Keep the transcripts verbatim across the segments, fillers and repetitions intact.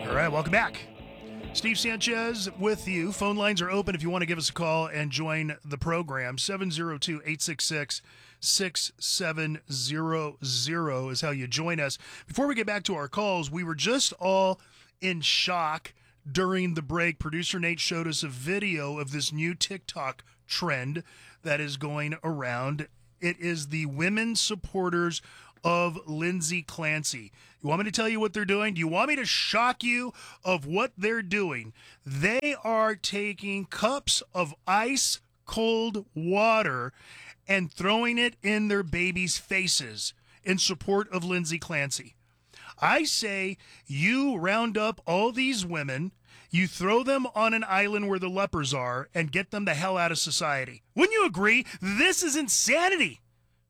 All right, welcome back. Steve Sanchez with you. Phone lines are open if you want to give us a call and join the program. seven oh two, eight six six, six seven zero zero is how you join us. Before we get back to our calls, we were just all in shock during the break. Producer Nate showed us a video of this new TikTok trend that is going around. It is the women supporters of Lindsay Clancy. You want me to tell you what they're doing? Do you want me to shock you of what they're doing? They are taking cups of ice cold water and throwing it in their babies' faces in support of Lindsay Clancy. I say you round up all these women, you throw them on an island where the lepers are, and get them the hell out of society. Wouldn't you agree? This is insanity.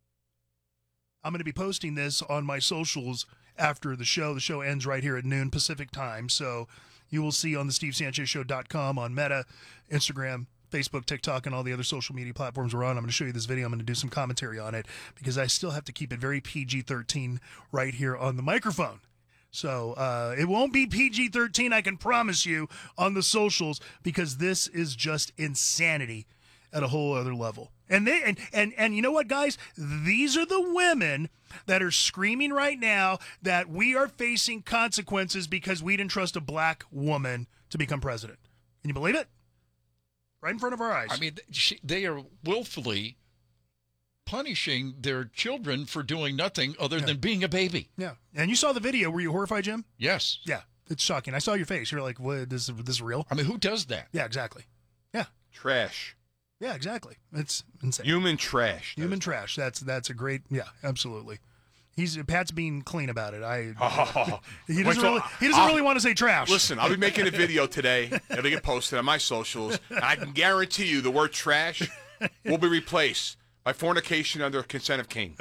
I'm going to be posting this on my socials after the show. The show ends right here at noon Pacific time, so you will see on the steve sanchez show dot com, on Meta, Instagram, Facebook, TikTok, and all the other social media platforms we're on. I'm going to show you this video. I'm going to do some commentary on it because I still have to keep it very P G thirteen right here on the microphone. So uh, it won't be P G thirteen, I can promise you, on the socials, because this is just insanity at a whole other level. And they and, and and you know what, guys? These are the women that are screaming right now that we are facing consequences because we didn't trust a black woman to become president. Can you believe it? Right in front of our eyes. I mean, she, they are willfully punishing their children for doing nothing other yeah. than being a baby. Yeah. And you saw the video. Were you horrified, Jim? Yes. Yeah. It's shocking. I saw your face. You're like, what, this, this is real? I mean, who does that? Yeah, exactly. Yeah. Trash. Yeah, exactly. It's insane. Human trash. Human trash. That's that's a great, yeah, absolutely. He's Pat's being clean about it. I oh, he doesn't till, really he doesn't I'll, really want to say trash. Listen, I'll be making a video today. It'll get posted on my socials. And I can guarantee you the word trash will be replaced by fornication under consent of king.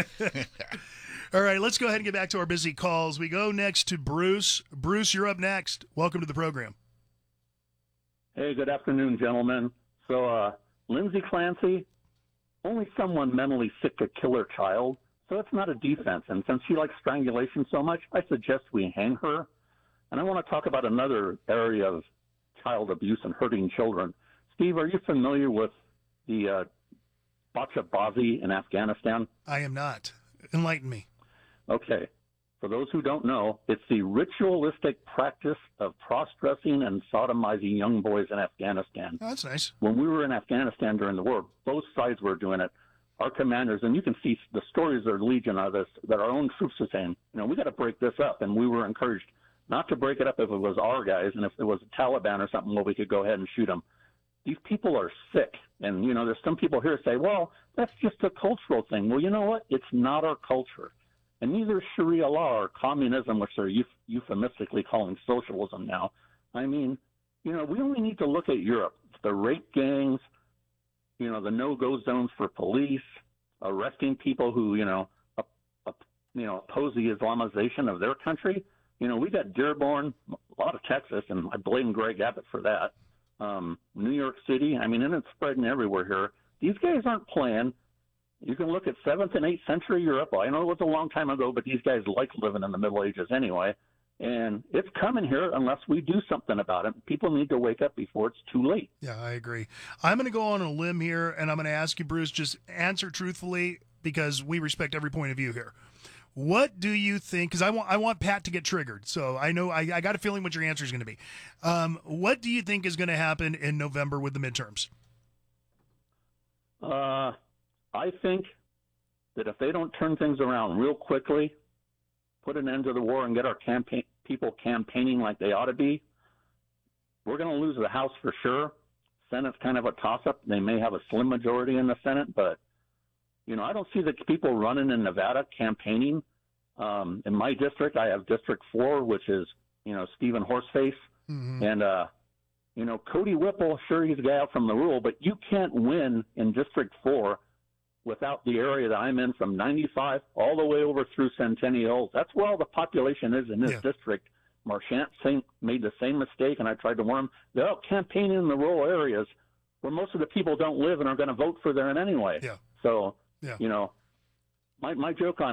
All right, let's go ahead and get back to our busy calls. We go next to Bruce. Bruce, you're up next. Welcome to the program. Hey, good afternoon, gentlemen. So, uh, Lindsay Clancy, only someone mentally sick could kill her child, so it's not a defense. And since she likes strangulation so much, I suggest we hang her. And I want to talk about another area of child abuse and hurting children. Steve, are you familiar with the uh, Bachabazi in Afghanistan? I am not. Enlighten me. Okay. For those who don't know, it's the ritualistic practice of cross-dressing and sodomizing young boys in Afghanistan. Oh, that's nice. When we were in Afghanistan during the war, both sides were doing it. Our commanders, and you can see the stories are legion of this, that our own troops are saying, you know, we got to break this up. And we were encouraged not to break it up if it was our guys, and if it was a Taliban or something, well, we could go ahead and shoot them. These people are sick. And, you know, there's some people here say, well, that's just a cultural thing. Well, you know what? It's not our culture. And neither Sharia law or communism, which they're euph- euphemistically calling socialism now. I mean, you know, we only need to look at Europe. The rape gangs, you know, the no-go zones for police, arresting people who, you know, up, up, you know, oppose the Islamization of their country. You know, we got Dearborn, a lot of Texas, and I blame Greg Abbott for that. Um, New York City, I mean, and it's spreading everywhere here. These guys aren't playing. You can look at seventh and eighth century Europe. Well, I know it was a long time ago, but these guys like living in the Middle Ages anyway. And it's coming here unless we do something about it. People need to wake up before it's too late. Yeah, I agree. I'm going to go on a limb here, and I'm going to ask you, Bruce, just answer truthfully because we respect every point of view here. What do you think? Because I want I want Pat to get triggered, so I know I, I got a feeling what your answer is going to be. Um, what do you think is going to happen in November with the midterms? Uh, I think that if they don't turn things around real quickly, put an end to the war, and get our campaign people campaigning like they ought to be, we're going to lose the House for sure. Senate's kind of a toss-up. They may have a slim majority in the Senate, but you know, I don't see the people running in Nevada campaigning. Um, in my district, I have District Four, which is you know Stephen Horseface, Mm-hmm. and uh, you know Cody Whipple. Sure, he's a guy out from the rural, but you can't win in District Four without the area that I'm in, from ninety-five all the way over through Centennial. That's where all the population is in this Yeah. district. Marchant same, made the same mistake, and I tried to warn them. They're out campaigning in the rural areas where most of the people don't live and are going to vote for them anyway. Yeah. So, Yeah. you know, my my joke on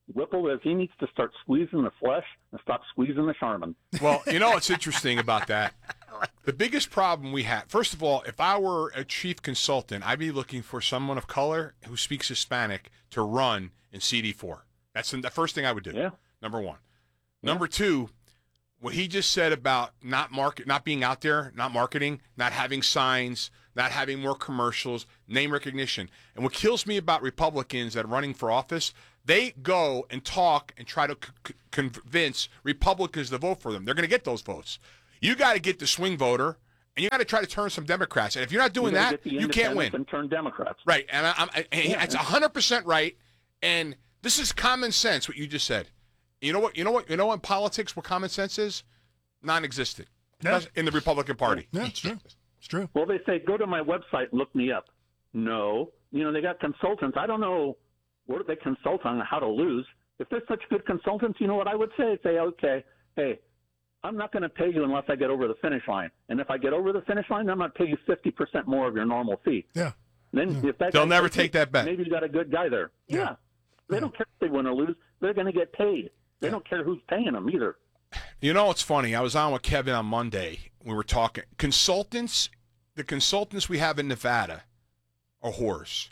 Whipple is he needs to start squeezing the flesh and stop squeezing the Charmin. Well, you know what's interesting about that? The biggest problem we have, first of all, if I were a chief consultant, I'd be looking for someone of color who speaks Hispanic to run in C D four. That's the first thing I would do. Yeah. Number one. Number two, what he just said about not market, not being out there, not marketing, not having signs, not having more commercials, name recognition. And what kills me about Republicans that are running for office, they go and talk and try to c- convince Republicans to vote for them. They're going to get those votes. You got to get the swing voter, and you got to try to turn some Democrats. And if you're not doing you that, you can't win. And turn Democrats. Right, and I, I'm, I, yeah. it's one hundred percent right. And this is common sense. What you just said. You know what? You know what? You know in politics what common sense is? Non-existent. Yeah. In the Republican Party. Yeah, it's true. It's true. Well, they say, go to my website and look me up. No. You know, they got consultants. I don't know what they consult on how to lose. If they're such good consultants, you know what I would say? I'd say, okay, hey, I'm not going to pay you unless I get over the finish line. And if I get over the finish line, I'm going to pay you fifty percent more of your normal fee. Yeah. Then yeah. if that They'll guy never takes take it, that bet. Maybe you got a good guy there. Yeah. Yeah. They yeah. don't care if they win or lose. They're going to get paid. They yeah. don't care who's paying them either. You know what's funny? I was on with Kevin on Monday. We were talking. Consultants, the consultants we have in Nevada are whores.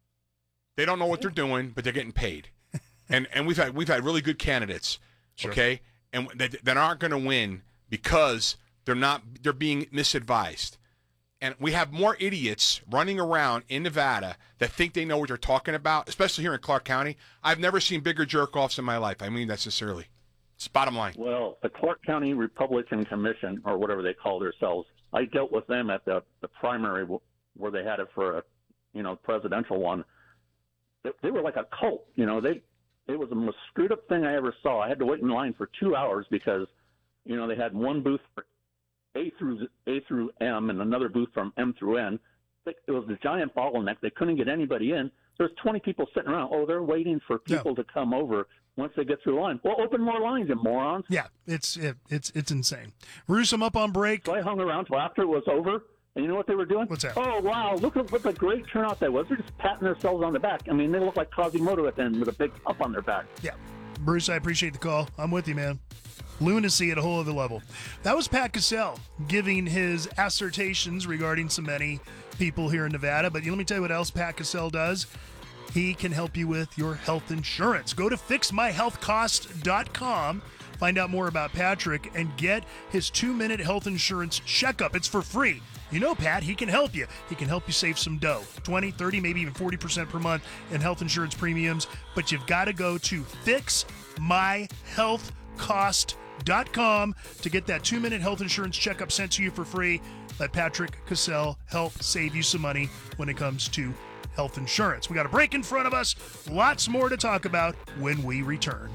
They don't know what they're doing, but they're getting paid. and and we've had we've had really good candidates, sure. okay, and that, that aren't going to win because they're not they're being misadvised. And we have more idiots running around in Nevada that think they know what they're talking about, especially here in Clark County. I've never seen bigger jerk-offs in my life. I mean that sincerely. It's bottom line. Well, the Clark County Republican Commission, or whatever they call themselves, I dealt with them at the, the primary where they had it for a, you know, presidential one. They, they were like a cult. You know, they it was the most screwed up thing I ever saw. I had to wait in line for two hours because, you know, they had one booth for A through A through M and another booth from M through N. It was a giant bottleneck. They couldn't get anybody in. There's twenty people sitting around. Oh, they're waiting for people yeah. to come over once they get through the line. Well, open more lines, you morons. Yeah, it's it, it's it's insane. Roos, I'm up on break. So I hung around till after it was over. And you know what they were doing? What's that? Oh, wow, look at what a great turnout that was. They're just patting themselves on the back. I mean, they look like Quasimodo at the end with a big up on their back. Yeah. Bruce, I appreciate the call. I'm with you, man. Lunacy at a whole other level. That was Pat Cassell giving his assertions regarding so many people here in Nevada. But let me tell you what else Pat Cassell does. He can help you with your health insurance. Go to fix my health cost dot com. Find out more about Patrick and get his two-minute health insurance checkup. It's for free. You know, Pat, he can help you. He can help you save some dough, twenty, thirty, maybe even forty percent per month in health insurance premiums. But you've got to go to fix my health cost dot com to get that two-minute health insurance checkup sent to you for free. Let Patrick Cassell help save you some money when it comes to health insurance. We got a break in front of us. Lots more to talk about when we return.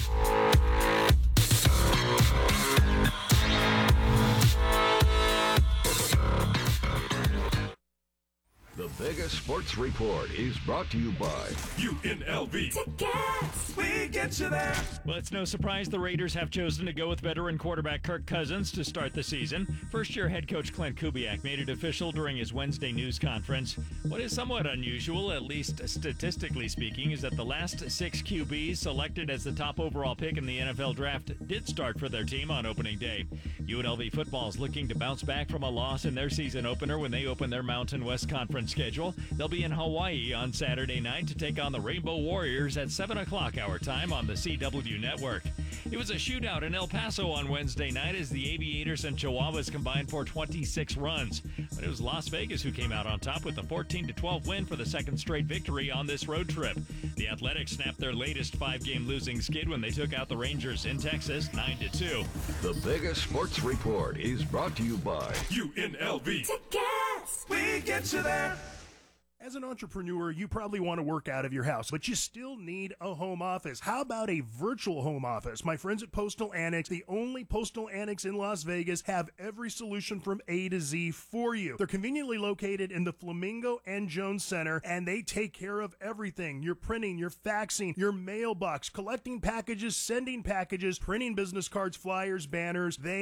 The Vegas Sports Report is brought to you by U N L V. Tickets! We get you there. Well, it's no surprise the Raiders have chosen to go with veteran quarterback Kirk Cousins to start the season. First-year head coach Clint Kubiak made it official during his Wednesday news conference. What is somewhat unusual, at least statistically speaking, is that the last six Q Bs selected as the top overall pick in the N F L draft did start for their team on opening day. U N L V football is looking to bounce back from a loss in their season opener when they open their Mountain West Conference schedule. They'll be in Hawaii on Saturday night to take on the Rainbow Warriors at seven o'clock our time on the C W Network. It was a shootout in El Paso on Wednesday night as the Aviators and Chihuahuas combined for twenty-six runs. But it was Las Vegas who came out on top with a fourteen to twelve win for the second straight victory on this road trip. The Athletics snapped their latest five-game losing skid when they took out the Rangers in Texas nine to two. The Vegas Sports Report is brought to you by U N L V. Tickets! We get you there. As an entrepreneur, you probably want to work out of your house, but you still need a home office. How about a virtual home office? My friends at Postal Annex, the only postal annex in Las Vegas, have every solution from A to Z for you. They're conveniently located in the Flamingo and Jones Center, and they take care of everything. Your printing, your faxing, your mailbox, collecting packages, sending packages, printing business cards, flyers, banners. They are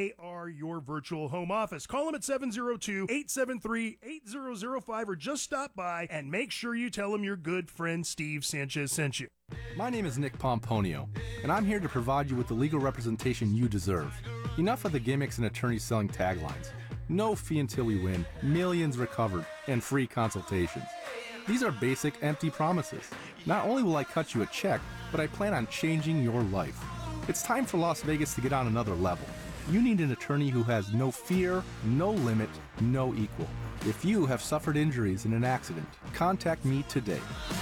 are your virtual home office. Call them at seven oh two, eight seven three, eight zero zero five or just stop by and make sure you tell them your good friend Steve Sanchez sent you. My name is Nick Pomponio, and I'm here to provide you with the legal representation you deserve. Enough of the gimmicks and attorneys selling taglines. No fee until we win, millions recovered, and free consultations. These are basic, empty promises. Not only will I cut you a check, but I plan on changing your life. It's time for Las Vegas to get on another level. You need an attorney who has no fear, no limit, no equal. If you have suffered injuries in an accident, contact me today.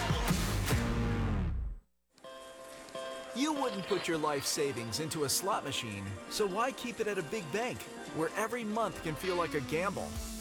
You wouldn't put your life savings into a slot machine, so why keep it at a big bank where every month can feel like a gamble?